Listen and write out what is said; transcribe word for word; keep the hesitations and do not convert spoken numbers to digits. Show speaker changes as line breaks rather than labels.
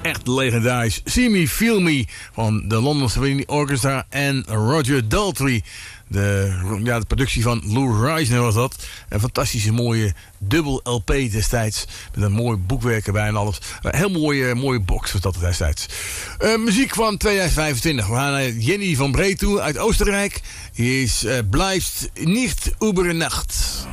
echt legendarisch. See Me, Feel Me van de London Symphony Orchestra en Roger Daltrey. De, ja, de productie van Lou Reisner was dat. Een fantastische mooie dubbel L P destijds. Met een mooi boekwerk erbij en alles. Een heel mooie, mooie box was dat destijds. Uh, muziek van tweeduizend vijfentwintig. We gaan naar Jenny van Bree toe uit Oostenrijk. Die is uh, Blijft niet über Nacht.